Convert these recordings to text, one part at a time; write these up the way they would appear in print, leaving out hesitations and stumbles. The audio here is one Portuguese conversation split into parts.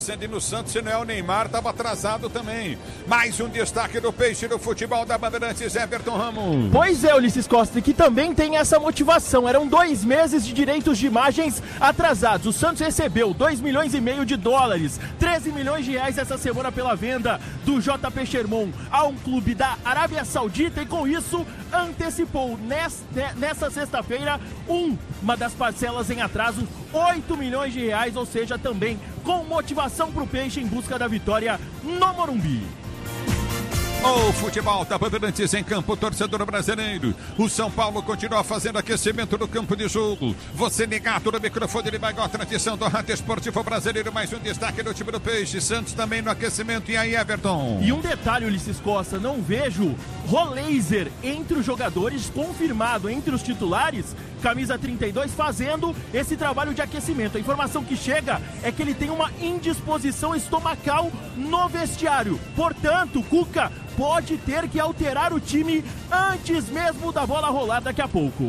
E no Santos, se não é o Neymar, estava atrasado também. Mais um destaque do Peixe do futebol da Bandeirantes, Everton Ramos. Pois é, Ulisses Costa, que também tem essa motivação. Eram 2 meses de direitos de imagens atrasados. O Santos recebeu 2,5 milhões de dólares, 13 milhões de reais essa semana pela venda do JP Sherman a um clube da Arábia Saudita e com isso antecipou nessa sexta-feira uma das parcelas em atraso, 8 milhões de reais, ou seja, também com motivação para o Peixe em busca da vitória no Morumbi. O futebol da Bandeirantes em campo, torcedor brasileiro. O São Paulo continua fazendo aquecimento no campo de jogo. Você ligado no microfone, ele vai com a tradição do Rádio Esportivo Brasileiro. Mais um destaque do time do Peixe. Santos também no aquecimento. E aí, Everton? E um detalhe, Ulisses Costa, não vejo Roleiser entre os jogadores, confirmado entre os titulares, camisa 32, fazendo esse trabalho de aquecimento. A informação que chega é que ele tem uma indisposição estomacal no vestiário. Portanto, Cuca pode ter que alterar o time antes mesmo da bola rolar daqui a pouco.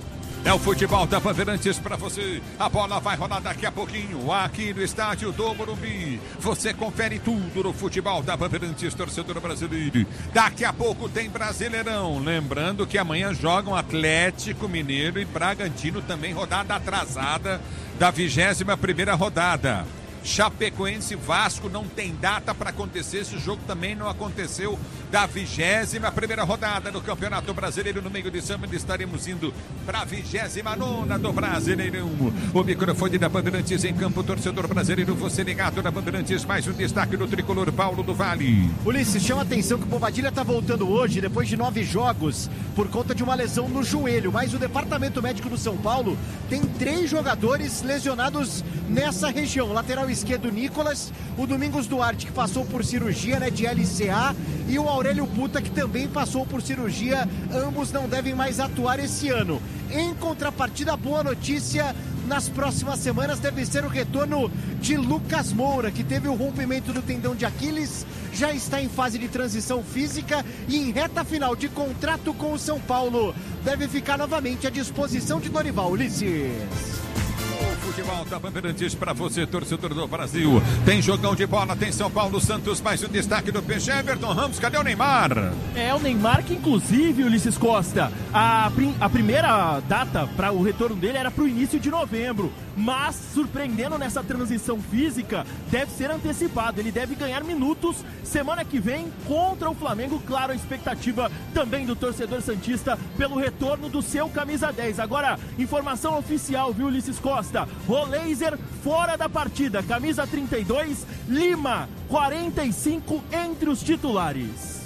É o futebol da Bandeirantes para você. A bola vai rolar daqui a pouquinho aqui no estádio do Morumbi. Você confere tudo no futebol da Bandeirantes, torcedor brasileiro. Daqui a pouco tem Brasileirão. Lembrando que amanhã jogam Atlético Mineiro e Bragantino, também rodada atrasada da 21ª rodada. Chapecoense e Vasco não tem data para acontecer. Esse jogo também não aconteceu da 21ª rodada do Campeonato Brasileiro. No meio de semana estaremos indo para a 29ª do Brasileirão. O microfone da Bandeirantes em campo, torcedor brasileiro. Você ligado na Bandeirantes, mais um destaque do tricolor Paulo do Vale. Ulisses, chama a atenção que o Bobadilha está voltando hoje, depois de 9 jogos, por conta de uma lesão no joelho. Mas o departamento médico do São Paulo tem 3 jogadores lesionados nessa região. Lateral esquerdo Nicolas, o Domingos Duarte, que passou por cirurgia, de LCA, e o Aurélio Puta, que também passou por cirurgia. Ambos não devem mais atuar esse ano. Em contrapartida, boa notícia, nas próximas semanas deve ser o retorno de Lucas Moura, que teve o rompimento do tendão de Aquiles, já está em fase de transição física e em reta final de contrato com o São Paulo. Deve ficar novamente à disposição de Dorival. Ulisses. Futebol da Bandeirantes para você, torcedor do Brasil. Tem jogão de bola, tem São Paulo, Santos, mais um destaque do Peixe. Everton Ramos, cadê o Neymar? É o Neymar que, inclusive, Ulisses Costa, a primeira data para o retorno dele era para o início de novembro, mas, surpreendendo nessa transição física, deve ser antecipado. Ele deve ganhar minutos semana que vem contra o Flamengo. Claro, a expectativa também do torcedor santista pelo retorno do seu camisa 10. Agora, informação oficial, viu, Ulisses Costa? Roleiser fora da partida, camisa 32, Lima, 45 entre os titulares.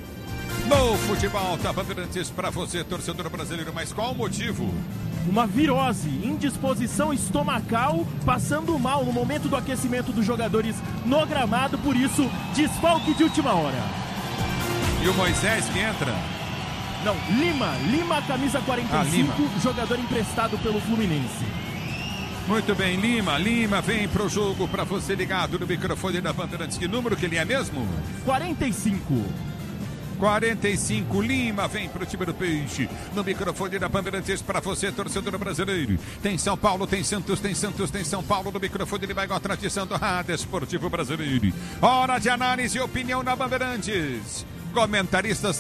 No futebol da Bandeirantes para você, torcedor brasileiro, mas qual o motivo? Uma virose, indisposição estomacal, passando mal no momento do aquecimento dos jogadores no gramado, por isso, desfalque de última hora. E o Moisés que entra? Não, Lima, camisa 45, jogador emprestado pelo Fluminense. Muito bem, Lima vem pro jogo para você ligado no microfone da Bandeirantes. Que número que ele é mesmo? 45. 45, Lima vem pro time do Peixe. No microfone da Bandeirantes para você, torcedor brasileiro. Tem São Paulo, tem Santos, tem São Paulo. No microfone ele vai com a tradição do Rádio Esportivo Brasileiro. Hora de análise e opinião na Bandeirantes. Comentaristas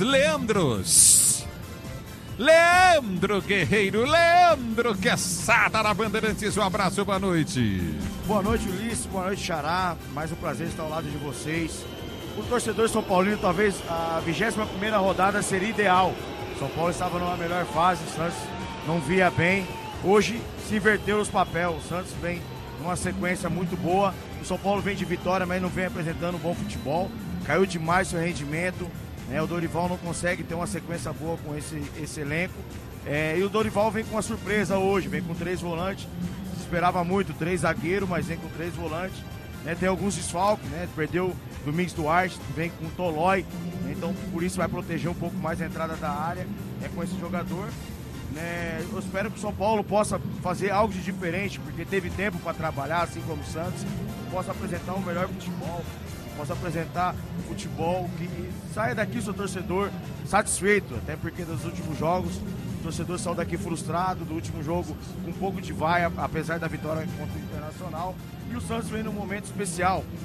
Leandro Guerreiro, Leandro Quesada na Bandeirantes, um abraço, boa noite. Boa noite, Ulisses, boa noite, Xará, mais um prazer estar ao lado de vocês. O torcedor São Paulino, talvez a 21ª rodada seria ideal. São Paulo estava numa melhor fase, o Santos não via bem. Hoje se inverteu os papéis, o Santos vem numa sequência muito boa. O São Paulo vem de vitória, mas não vem apresentando um bom futebol. Caiu demais seu rendimento. O Dorival não consegue ter uma sequência boa com esse elenco. E o Dorival vem com uma surpresa hoje, vem com 3 volantes. Se esperava muito, 3 zagueiros, mas vem com 3 volantes. Tem alguns desfalques, perdeu Domingos Duarte, vem com Tolói. Então por isso vai proteger um pouco mais a entrada da área com esse jogador. Eu espero que o São Paulo possa fazer algo de diferente, porque teve tempo para trabalhar, assim como o Santos. Possa apresentar um melhor futebol. Possa apresentar futebol que saia daqui, seu torcedor, satisfeito, até porque nos últimos jogos torcedor saiu daqui frustrado do último jogo, com um pouco de vaia, apesar da vitória contra o Internacional. E o Santos vem num momento especial.